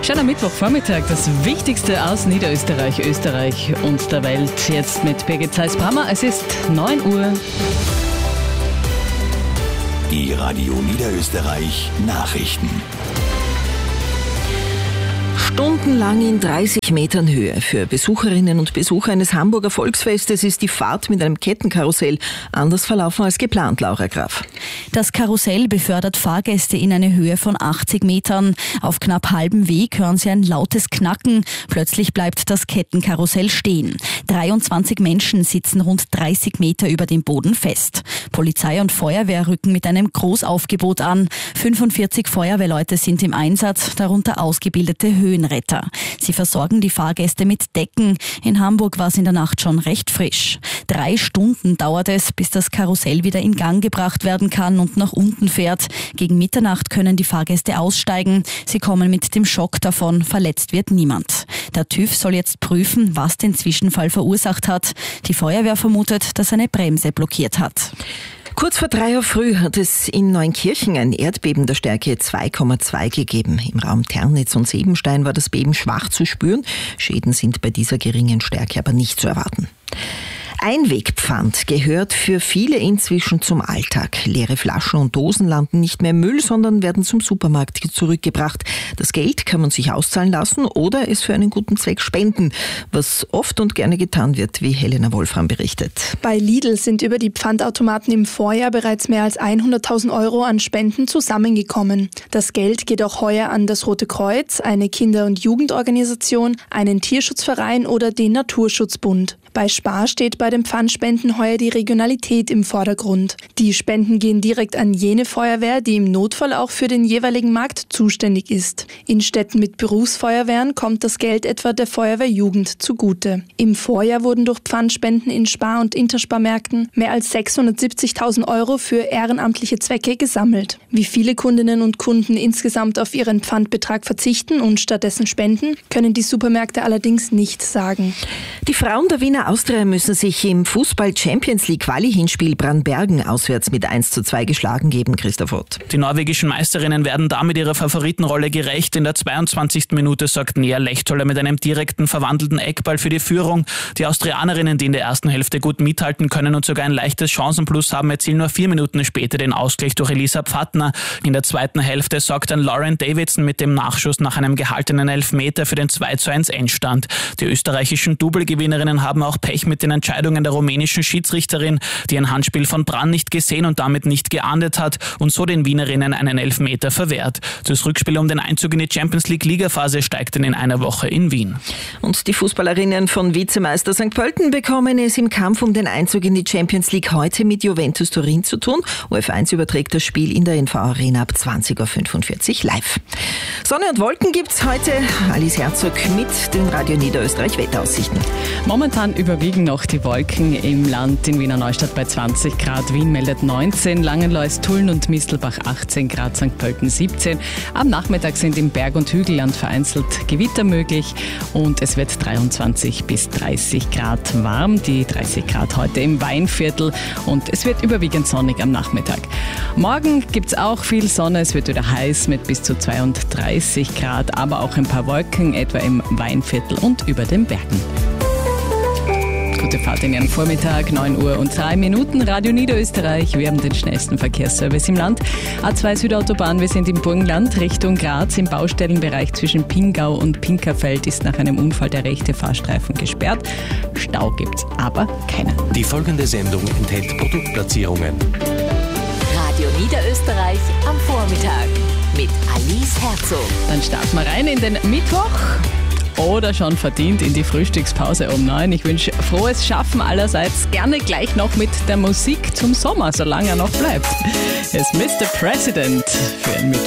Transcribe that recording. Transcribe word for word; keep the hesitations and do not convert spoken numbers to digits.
Schöner Mittwochvormittag, das Wichtigste aus Niederösterreich, Österreich und der Welt. Jetzt mit Birgit Zeiss-Brammer. Es ist neun Uhr. Die Radio Niederösterreich Nachrichten. Stundenlang in dreißig Metern Höhe. Für Besucherinnen und Besucher eines Hamburger Volksfestes ist die Fahrt mit einem Kettenkarussell anders verlaufen als geplant, Laura Graf. Das Karussell befördert Fahrgäste in eine Höhe von achtzig Metern. Auf knapp halbem Weg hören sie ein lautes Knacken. Plötzlich bleibt das Kettenkarussell stehen. dreiundzwanzig Menschen sitzen rund dreißig Meter über dem Boden fest. Polizei und Feuerwehr rücken mit einem Großaufgebot an. fünfundvierzig Feuerwehrleute sind im Einsatz, darunter ausgebildete Höhenretter. Sie versorgen die Fahrgäste mit Decken. In Hamburg war es in der Nacht schon recht frisch. Drei Stunden dauert es, bis das Karussell wieder in Gang gebracht werden kann und nach unten fährt. Gegen Mitternacht können die Fahrgäste aussteigen. Sie kommen mit dem Schock davon. Verletzt wird niemand. Der TÜV soll jetzt prüfen, was den Zwischenfall verursacht hat. Die Feuerwehr vermutet, dass eine Bremse blockiert hat. Kurz vor drei Uhr früh hat es in Neunkirchen ein Erdbeben der Stärke zwei Komma zwei gegeben. Im Raum Ternitz und Sebenstein war das Beben schwach zu spüren. Schäden sind bei dieser geringen Stärke aber nicht zu erwarten. Einwegpfand gehört für viele inzwischen zum Alltag. Leere Flaschen und Dosen landen nicht mehr im Müll, sondern werden zum Supermarkt zurückgebracht. Das Geld kann man sich auszahlen lassen oder es für einen guten Zweck spenden, was oft und gerne getan wird, wie Helena Wolfram berichtet. Bei Lidl sind über die Pfandautomaten im Vorjahr bereits mehr als hunderttausend Euro an Spenden zusammengekommen. Das Geld geht auch heuer an das Rote Kreuz, eine Kinder- und Jugendorganisation, einen Tierschutzverein oder den Naturschutzbund. Bei Spar steht bei den Pfandspenden heuer die Regionalität im Vordergrund. Die Spenden gehen direkt an jene Feuerwehr, die im Notfall auch für den jeweiligen Markt zuständig ist. In Städten mit Berufsfeuerwehren kommt das Geld etwa der Feuerwehrjugend zugute. Im Vorjahr wurden durch Pfandspenden in Spar- und Intersparmärkten mehr als sechshundertsiebzigtausend Euro für ehrenamtliche Zwecke gesammelt. Wie viele Kundinnen und Kunden insgesamt auf ihren Pfandbetrag verzichten und stattdessen spenden, können die Supermärkte allerdings nicht sagen. Die Frauen der Wiener Austria müssen sich im Fußball-Champions-League-Quali-Hinspiel Brannbergen auswärts mit eins zu zwei geschlagen geben, Christoph Roth. Die norwegischen Meisterinnen werden damit ihrer Favoritenrolle gerecht. In der zweiundzwanzigsten Minute sorgt Nea Lechtoller mit einem direkten verwandelten Eckball für die Führung. Die Austrianerinnen, die in der ersten Hälfte gut mithalten können und sogar ein leichtes Chancenplus haben, erzielen nur vier Minuten später den Ausgleich durch Elisa Pfattner. In der zweiten Hälfte sorgt dann Lauren Davidson mit dem Nachschuss nach einem gehaltenen Elfmeter für den zwei zu eins Endstand. Die österreichischen Doublegewinnerinnen haben auch Pech mit den Entscheidungen der rumänischen Schiedsrichterin, die ein Handspiel von Brann nicht gesehen und damit nicht geahndet hat und so den Wienerinnen einen Elfmeter verwehrt. Das Rückspiel um den Einzug in die Champions-League-Ligaphase steigt dann in einer Woche in Wien. Und die Fußballerinnen von Vizemeister Sankt Pölten bekommen es im Kampf um den Einzug in die Champions League heute mit Juventus Turin zu tun. O F eins überträgt das Spiel in der N V Arena ab zwanzig Uhr fünfundvierzig live. Sonne und Wolken gibt's heute. Alice Herzog mit den Radio Niederösterreich Wetteraussichten. Momentan überwiegen noch die Wolken im Land. In Wiener Neustadt bei zwanzig Grad, Wien meldet neunzehn, Langenlois, Tulln und Mistelbach achtzehn Grad, Sankt Pölten siebzehn. Am Nachmittag sind im Berg- und Hügelland vereinzelt Gewitter möglich und es wird dreiundzwanzig bis dreißig Grad warm. Die dreißig Grad heute im Weinviertel und es wird überwiegend sonnig am Nachmittag. Morgen gibt es auch viel Sonne, es wird wieder heiß mit bis zu zweiunddreißig Grad, aber auch ein paar Wolken, etwa im Weinviertel und über den Bergen. Gute Fahrt in Ihren Vormittag, neun Uhr und drei Minuten. Radio Niederösterreich, wir haben den schnellsten Verkehrsservice im Land. A zwei Südautobahn, wir sind im Burgenland, Richtung Graz. Im Baustellenbereich zwischen Pingau und Pinkerfeld ist nach einem Unfall der rechte Fahrstreifen gesperrt. Stau gibt's aber keinen. Die folgende Sendung enthält Produktplatzierungen. Radio Niederösterreich am Vormittag mit Alice Herzog. Dann starten wir rein in den Mittwoch. Oder schon verdient in die Frühstückspause um neun. Ich wünsche frohes Schaffen allerseits. Gerne gleich noch mit der Musik zum Sommer, solange er noch bleibt. Hier ist Mister President für ein Mittwoch.